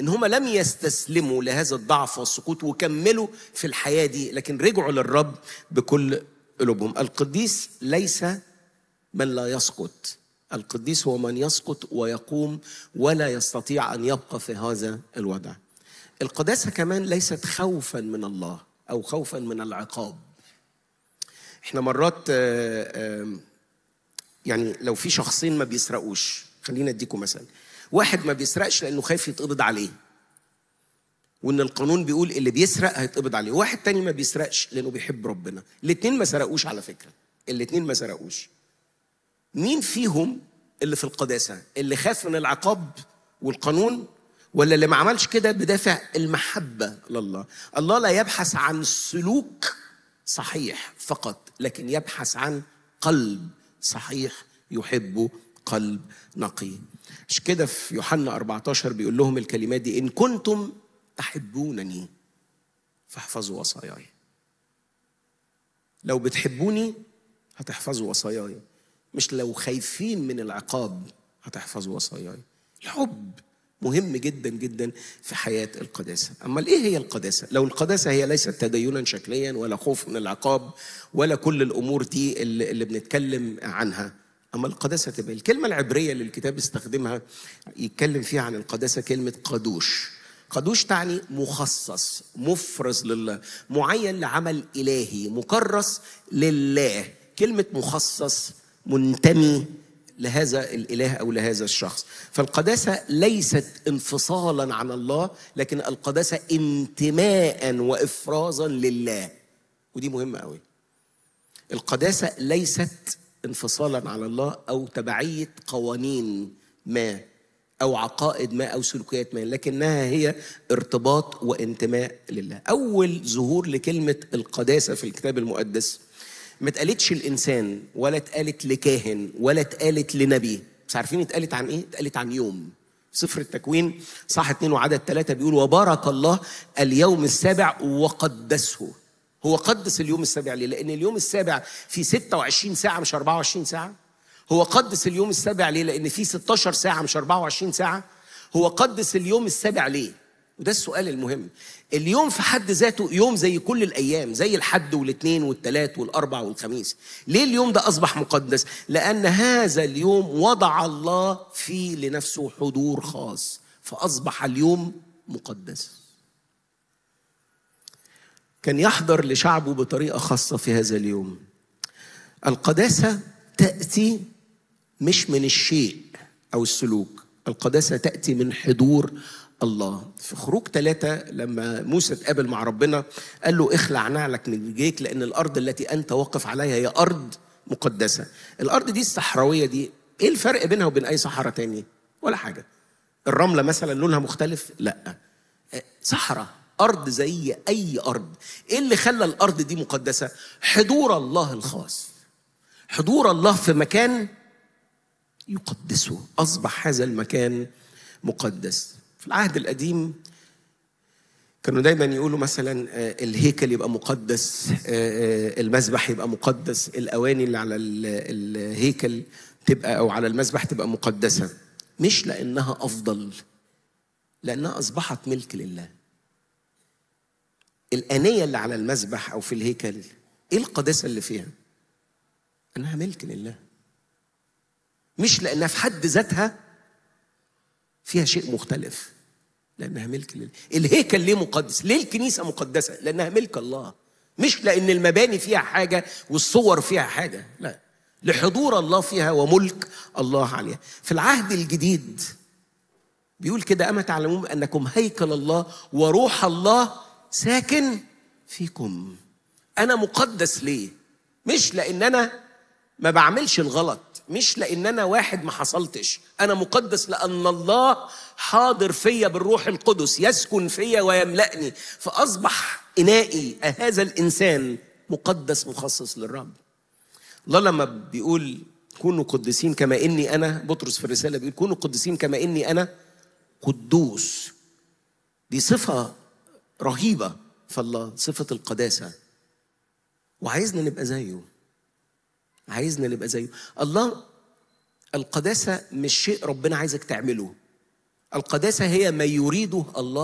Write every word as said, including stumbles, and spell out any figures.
إن هم لم يستسلموا لهذا الضعف والسقوط وكملوا في الحياة دي، لكن رجعوا للرب بكل قلوبهم. القديس ليس من لا يسقط، القديس هو من يسقط ويقوم ولا يستطيع أن يبقى في هذا الوضع. القداسة كمان ليست خوفا من الله أو خوفا من العقاب. احنا مرات يعني لو في شخصين ما بيسرقوش، خلينا اديكم مثلا، واحد ما بيسرقش لأنه خايف يتقبض عليه وإن القانون بيقول اللي بيسرق هيتقبض عليه، واحد تاني ما بيسرقش لأنه بيحب ربنا. الاتنين ما سرقوش على فكرة، الاتنين ما سرقوش. مين فيهم اللي في القداسة؟ اللي خاف من العقاب والقانون ولا اللي ما عملش كده بدافع المحبة لله؟ الله لا يبحث عن سلوك صحيح فقط، لكن يبحث عن قلب صحيح يحبه، قلب نقي. مش كده في يوحنا أربعة عشر بيقول لهم الكلمات دي: إن كنتم تحبونني فاحفظوا وصاياي. لو بتحبوني هتحفظوا وصاياي، مش لو خايفين من العقاب هتحفظوا وصاياي. الحب مهم جدا جدا في حياة القداسة. أما إيه هي القداسة؟ لو القداسة هي ليست تدينا شكليا ولا خوف من العقاب ولا كل الأمور دي اللي, اللي بنتكلم عنها، أما القداسة تبقى الكلمة العبرية اللي الكتاب استخدمها يتكلم فيها عن القداسة كلمة قدوش. قدوش تعني مخصص، مفرز لله، معين لعمل إلهي، مكرس لله. كلمة مخصص منتمي لهذا الإله أو لهذا الشخص. فالقداسة ليست انفصالا عن الله، لكن القداسة انتماء وإفرازا لله، ودي مهمة قوي. القداسة ليست انفصالا عن الله أو تبعية قوانين ما أو عقائد ما أو سلوكيات ما، لكنها هي ارتباط وانتماء لله. أول ظهور لكلمة القداسة في الكتاب المقدس ما اتقالتش الإنسان ولا اتقالت لكاهن ولا اتقالت لنبي، بس عارفين اتقالت عن إيه؟ اتقالت عن يوم. سفر التكوين صح اتنين وعدد ثلاثة بيقول: وبارك الله اليوم السابع وقدسه. هو قدس اليوم السابع ليه؟ لأن اليوم السابع في ستة وعشرين ساعة مش أربعة وعشرين ساعة. هو قدس اليوم السابع ليه؟ لأن في ستة عشر ساعة مش أربعة وعشرين ساعة. هو قدس اليوم السابع ليه؟ وده السؤال المهم. اليوم في حد ذاته يوم زي كل الأيام، زي الحد والاثنين والثلاث والأربع والخميس. ليه اليوم ده أصبح مقدس؟ لأن هذا اليوم وضع الله فيه لنفسه حضور خاص، فأصبح اليوم مقدس. كان يحضر لشعبه بطريقة خاصة في هذا اليوم. القداسة تأتي مش من الشيء أو السلوك، القداسة تأتي من حضور الله. في خروج ثلاثة لما موسى اتقابل مع ربنا قال له: اخلع نعلك من رجليك لأن الأرض التي أنت واقف عليها هي أرض مقدسة. الأرض دي الصحراوية دي إيه الفرق بينها وبين أي صحراء تاني؟ ولا حاجة. الرملة مثلا لونها مختلف؟ لا، صحراء، أرض زي أي أرض. إيه اللي خلى الأرض دي مقدسة؟ حضور الله الخاص. حضور الله في مكان يقدسه، أصبح هذا المكان مقدس. في العهد القديم كانوا دايما يقولوا مثلا الهيكل يبقى مقدس، المذبح يبقى مقدس، الأواني اللي على الهيكل تبقى أو على المذبح تبقى مقدسة، مش لأنها أفضل، لأنها أصبحت ملك لله. الآنية اللي على المذبح أو في الهيكل إيه القداسة اللي فيها؟ أنها ملك لله، مش لأنها في حد ذاتها فيها شيء مختلف، لأنها ملك لله. الهيكل ليه مقدس؟ ليه الكنيسة مقدسة؟ لأنها ملك الله، مش لأن المباني فيها حاجة والصور فيها حاجة، لا، لحضور الله فيها وملك الله عليها. في العهد الجديد بيقول كده: أما تعلمون أنكم هيكل الله وروح الله ساكن فيكم. أنا مقدس ليه؟ مش لأن أنا ما بعملش الغلط، مش لأن أنا واحد ما حصلتش، أنا مقدس لأن الله حاضر فيا بالروح القدس، يسكن فيا ويملأني، فأصبح إنائي هذا الإنسان مقدس مخصص للرب. الله لما بيقول كونوا قدسين كما إني أنا، بطرس في الرسالة بيقول كونوا قدسين كما إني أنا قدوس. دي صفة رهيبة فالله، صفة القداسة، وعايزنا نبقى زيه، عايزنا نبقى زيه. الله القداسة مش شيء ربنا عايزك تعمله. القداسة هي ما يريده الله